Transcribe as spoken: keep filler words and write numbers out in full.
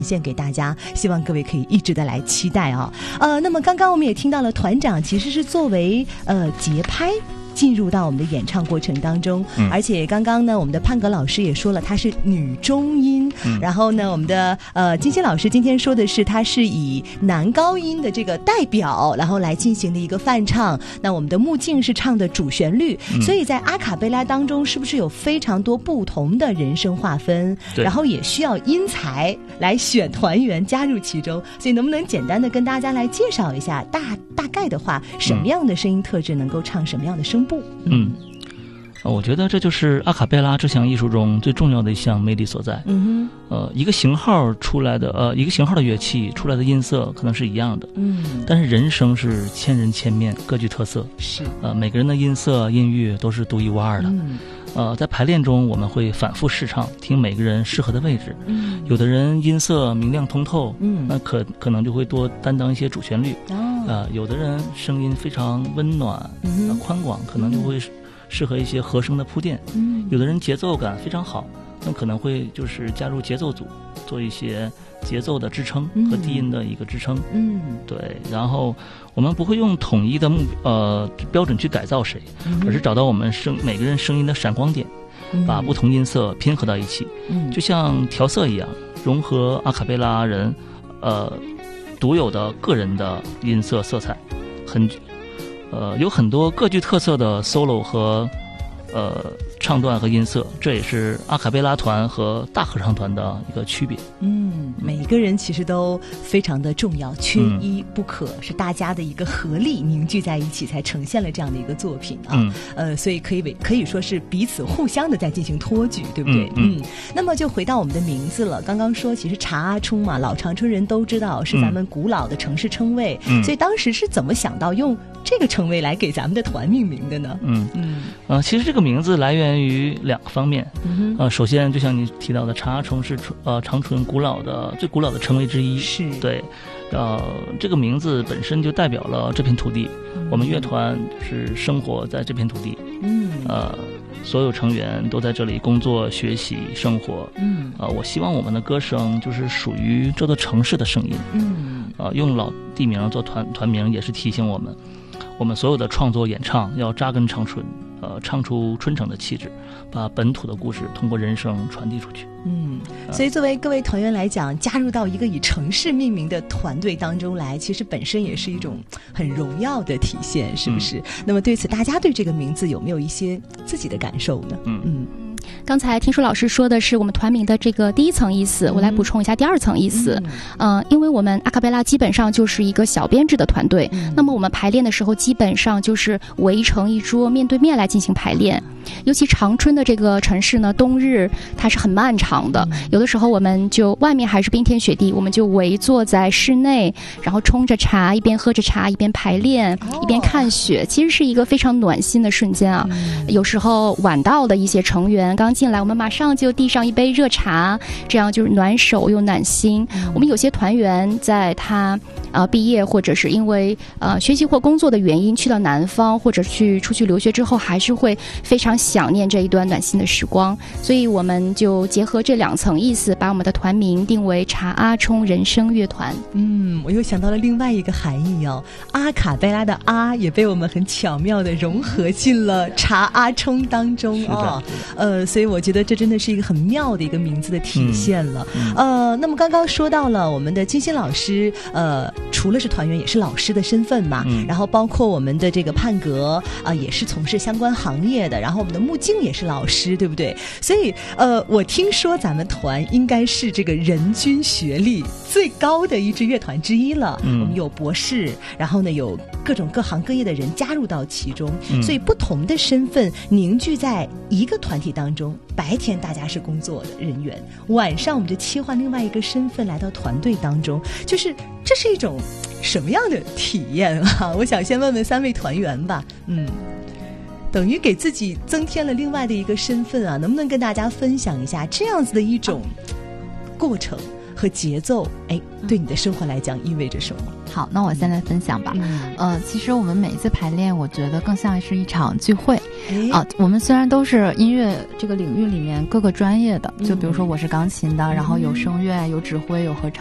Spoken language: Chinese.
献给大家，希望各位可以一直的来期待啊。呃，那么刚刚我们也听到了，团长其实是作为呃节拍进入到我们的演唱过程当中、嗯、而且刚刚呢我们的潘格老师也说了她是女中音、嗯、然后呢我们的呃金星老师今天说的是她是以男高音的这个代表然后来进行的一个泛唱，那我们的木镜是唱的主旋律、嗯、所以在阿卡贝拉当中是不是有非常多不同的人声划分，然后也需要音材来选团员加入其中，所以能不能简单的跟大家来介绍一下大大概的话什么样的声音特质能够唱什么样的声部？ 嗯，我觉得这就是阿卡贝拉这项艺术中最重要的一项魅力所在。嗯哼，呃，一个型号出来的，呃，一个型号的乐器出来的音色可能是一样的，嗯，但是人声是千人千面，各具特色。是，呃，每个人的音色、音域都是独一无二的。嗯，呃，在排练中我们会反复试唱，听每个人适合的位置。嗯，有的人音色明亮通透，嗯，那可可能就会多担当一些主旋律。哦，呃，有的人声音非常温暖、嗯呃、宽广，可能就会适合一些和声的铺垫。嗯，有的人节奏感非常好，那可能会就是加入节奏组，做一些节奏的支撑和低音的一个支撑。嗯，对。然后我们不会用统一的目呃标准去改造谁，嗯、而是找到我们声每个人声音的闪光点，嗯、把不同音色拼合到一起。嗯，就像调色一样，融合阿卡贝拉人呃独有的个人的音色色彩，很呃有很多各具特色的 solo 和呃唱段和音色，这也是阿卡贝拉团和大合唱团的一个区别。嗯， 每一个人其实都非常的重要，缺一不可、嗯、是大家的一个合力凝聚在一起才呈现了这样的一个作品啊。嗯、呃，所以可以可以说是彼此互相的在进行托举，对不对？嗯, 嗯。那么就回到我们的名字了，刚刚说其实查阿冲嘛，老长春人都知道是咱们古老的城市称谓、嗯、所以当时是怎么想到用这个称谓来给咱们的团命名的呢？嗯嗯呃，其实这个名字来源于两个方面。嗯呃，首先就像你提到的，查阿冲是呃长春古老的最古老的称谓之一。是。对。呃，这个名字本身就代表了这片土地，嗯、我们乐团是生活在这片土地。嗯。呃，所有成员都在这里工作、学习、生活。嗯。呃，我希望我们的歌声就是属于这座城市的声音。嗯。呃，用老地名做团团名也是提醒我们。我们所有的创作演唱要扎根长春，呃，唱出春城的气质，把本土的故事通过人声传递出去。 嗯，所以作为各位团员来讲，加入到一个以城市命名的团队当中来，其实本身也是一种很荣耀的体现，是不是？嗯、那么对此，大家对这个名字有没有一些自己的感受呢？嗯嗯。 刚才听说老师说的是我们团名的这个第一层意思，我来补充一下第二层意思。嗯、呃，因为我们阿卡贝拉基本上就是一个小编制的团队，嗯、那么我们排练的时候基本上就是围成一桌面对面来进行排练。尤其长春的这个城市呢，冬日它是很漫长的，有的时候我们就外面还是冰天雪地，我们就围坐在室内，然后冲着茶，一边喝着茶一边排练，一边看雪，其实是一个非常暖心的瞬间啊。有时候晚到的一些成员刚进来，我们马上就递上一杯热茶，这样就是暖手又暖心。我们有些团员在他呃毕业或者是因为呃学习或工作的原因去到南方或者去出去留学之后，还是会非常想念这一段暖心的时光，所以我们就结合这两层意思，把我们的团名定为查阿冲人声乐团。 嗯，我又想到了另外一个含义哦，阿卡贝拉的阿也被我们很巧妙的融合进了查阿冲当中哦。呃，所以我觉得这真的是一个很妙的一个名字的体现了。嗯嗯、呃，那么刚刚说到了我们的金星老师，呃，除了是团员，也是老师的身份嘛。嗯、然后包括我们的这个盼格啊、呃，也是从事相关行业的。然后我们的木镜也是老师，对不对？所以呃，我听说咱们团应该是这个人均学历最高的一支乐团之一了。嗯、我们有博士，然后呢有各种各行各业的人加入到其中，嗯、所以不同的身份凝聚在一个团体当中。白天大家是工作的人员，晚上我们就切换另外一个身份来到团队当中，就是这是一种什么样的体验啊？我想先问问三位团员吧。嗯。等于给自己增添了另外的一个身份啊，能不能跟大家分享一下这样子的一种过程和节奏？哎，对你的生活来讲意味着什么？ 好，那我先来分享吧。嗯、呃，其实我们每一次排练，我觉得更像是一场聚会。啊、呃，我们虽然都是音乐这个领域里面各个专业的，就比如说我是钢琴的，然后有声乐、有指挥、有合唱。